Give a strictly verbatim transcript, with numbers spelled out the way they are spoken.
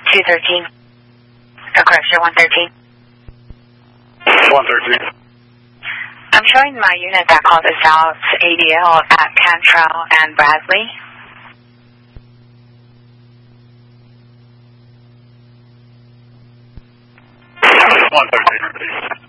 two thirteen. Oh, correction, one thirteen. one thirteen. I'm showing my unit that called us out, A D L, at Cantrell and Bradley. one thirteen.